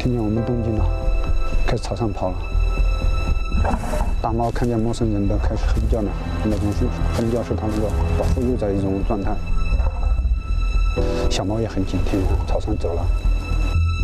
听见我们动静了，开始朝上跑了。大猫看见陌生人都开始哼叫了，那种是哼叫是它那个保护肉的一种状态。小猫也很警惕，朝上走了。